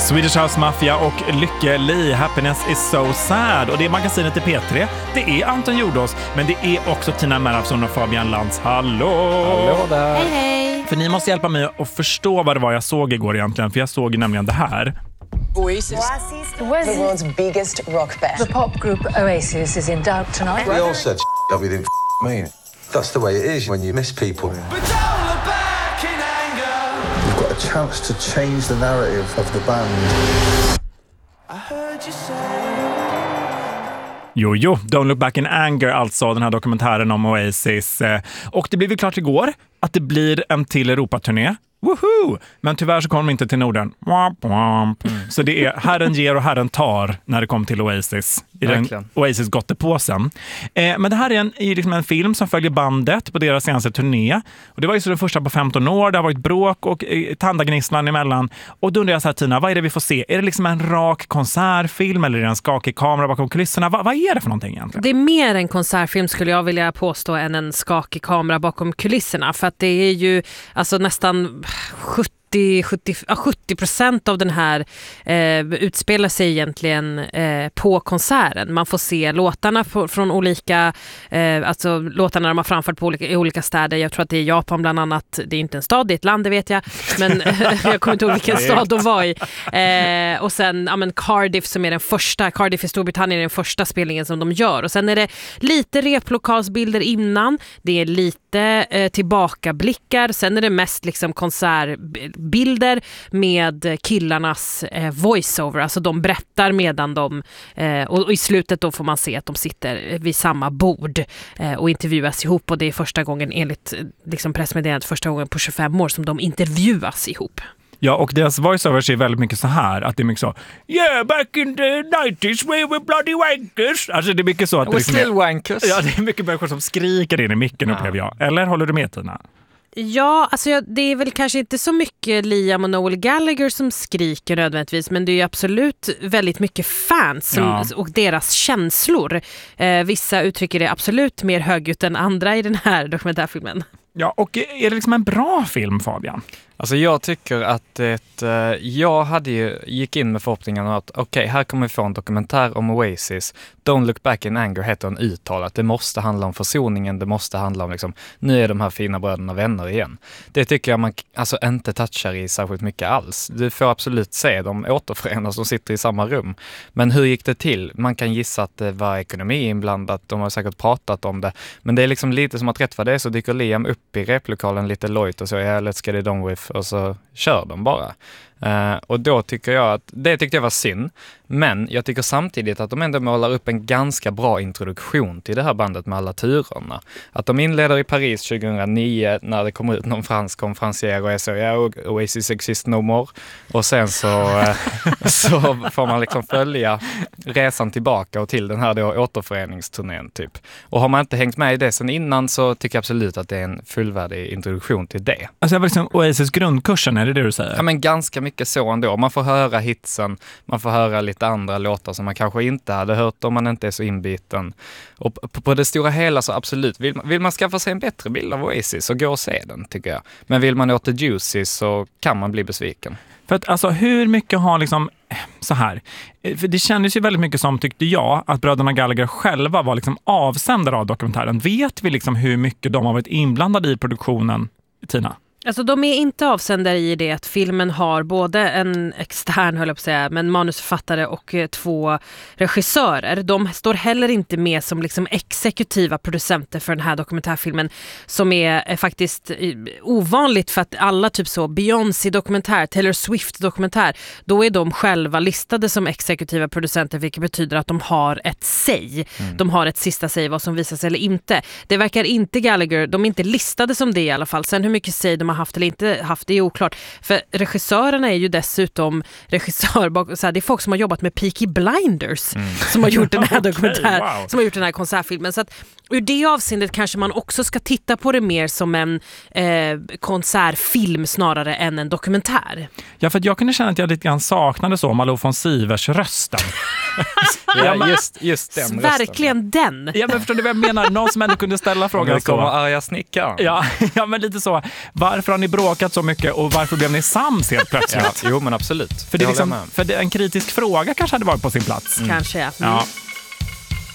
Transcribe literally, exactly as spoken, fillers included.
Swedish House Mafia och Lykke Li, Happiness is so sad. Och det är magasinet i P tre. Det är Anton Jordås, men det är också Tina Merafsson och Fabian Lantz. Hallå! Hallå där! Hej, hej! För ni måste hjälpa mig att förstå vad det var jag såg igår egentligen. För jag såg nämligen det här. Oasis. Oasis, the world's biggest rock band. The pop group Oasis is in doubt tonight. We all said that we didn't mean it. That's the way it is when you miss people. We've got a chance to change the narrative of the band. Jo, jo, Don't Look Back in Anger, alltså den här dokumentären om Oasis. Och det blev ju klart igår att det blir en till Europaturné. Woohoo! Men tyvärr så kom de inte till Norden. Womp, womp. Mm. Så det är herren ger och herren tar när det kom till Oasis. I den Oasis gottepåsen. Eh, men det här är en, är liksom en film som följer bandet på deras senaste turné. Och det var ju så den första på femton år. Det har varit bråk och eh, tandagnisslan emellan. Och då undrar jag så här, Tina, vad är det vi får se? Är det liksom en rak konsertfilm eller är det en skakig kamera bakom kulisserna? Va, vad är det för någonting egentligen? Det är mer en konsertfilm skulle jag vilja påstå än en skakig kamera bakom kulisserna. För att det är ju alltså nästan sjuttio procent av den här eh, utspelar sig egentligen eh, på konserten. Man får se låtarna på, från olika eh, alltså låtarna de har framfört på olika, i olika städer. Jag tror att det är Japan bland annat. Det är inte en stad, det är ett land, det vet jag. Men jag kommer inte ihåg vilken stad de var i. Eh, och sen ja, men Cardiff som är den första, Cardiff i Storbritannien är den första spelningen som de gör. Och sen är det lite replokalsbilder innan. Det är lite eh, tillbakablickar. Sen är det mest liksom konsertbilder med killarnas eh, voiceover. Alltså de berättar medan de eh, och, och i slutet då får man se att de sitter vid samma bord eh, och intervjuas ihop. Och det är första gången enligt liksom pressmeddelandet första gången på tjugofem år som de intervjuas ihop. Ja, och deras voiceovers är väldigt mycket så här, att det är mycket så yeah, back in the nineties we were bloody wankers. Alltså det är mycket så att we're det liksom still är, wankers. Ja, det är mycket människor som skriker in i micken, ja. upplever jag. Eller håller du med, Tina? Ja, alltså jag, det är väl kanske inte så mycket Liam och Noel Gallagher som skriker nödvändigtvis, men det är ju absolut väldigt mycket fans som, ja. och deras känslor. Eh, vissa uttrycker det absolut mer högljutt än andra i den här dokumentärfilmen. Ja, och är det liksom en bra film, Fabian? Alltså jag tycker att det, jag hade ju, gick in med förhoppningen att okej, okay, här kommer vi få en dokumentär om Oasis. Don't Look Back in Anger heter en uttalat. Det måste handla om försoningen, det måste handla om liksom, nu är de här fina bröderna vänner igen. Det tycker jag man alltså inte touchar i särskilt mycket alls. Du får absolut se dem återförenas som sitter i samma rum. Men hur gick det till? Man kan gissa att det var ekonomi inblandat, de har säkert pratat om det. Men det är liksom lite som att rätt för det så dyker Liam upp i replokalen lite lojt och så, yeah, let's get it on with, och så kör de bara. Uh, och då tycker jag att, det tyckte jag var synd, men jag tycker samtidigt att de ändå målar upp en ganska bra introduktion till det här bandet med alla turerna. Att de inleder i Paris tjugohundranio när det kommer ut någon fransk konferencier och är så, ja, Oasis exist no more. Och sen så, uh, så får man liksom följa resan tillbaka och till den här då återföreningsturnén typ. Och har man inte hängt med i det sen innan så tycker jag absolut att det är en fullvärdig introduktion till det. Alltså det var liksom Oasis grundkursen, är det det du säger? Ja, men ganska mycket så ändå. Man får höra hitsen, man får höra lite andra låtar som man kanske inte hade hört om man inte är så inbiten. Och på, på det stora hela så absolut, vill man, vill man skaffa sig en bättre bild av Oasis så gå och se den, tycker jag. Men vill man åt Juicy så kan man bli besviken. För att alltså hur mycket har liksom så här, för det kändes ju väldigt mycket som, tyckte jag, att bröderna Gallagher själva var liksom avsändare av dokumentären. Vet vi liksom hur mycket de har varit inblandade i produktionen, Tina? Alltså de är inte avsändare i det att filmen har både en extern, höll jag på att säga, men manusförfattare och två regissörer. De står heller inte med som liksom exekutiva producenter för den här dokumentärfilmen, som är, är faktiskt ovanligt för att alla typ så Beyoncé-dokumentär, Taylor Swift-dokumentär, då är de själva listade som exekutiva producenter, vilket betyder att de har ett säg. Mm. De har ett sista säg vad som visas eller inte. Det verkar inte Gallagher, de är inte listade som det i alla fall. Sen hur mycket säg de har haft eller inte haft, det är oklart. För regissörerna är ju dessutom regissör, så här, det är folk som har jobbat med Peaky Blinders mm. som har gjort den här dokumentär, okay, wow. som har gjort den här konsertfilmen. Så att ur det avseendet kanske man också ska titta på det mer som en eh, konsertfilm snarare än en dokumentär. Ja, för att jag kunde känna att jag lite grann saknade så Malou von Sivers rösten. Ja, men, just, just den verkligen rösten. den. Ja, men förstår du vad jag menar? Någon som ändå kunde ställa frågan det kommer så. arga snickaren. Ja, ja, men lite så. Varför har ni bråkat så mycket och varför blev ni sams helt plötsligt? Ja, jo, men absolut. För, det är liksom, för det, en kritisk fråga kanske hade varit på sin plats. Mm. Kanske, ja. Mm. Ja.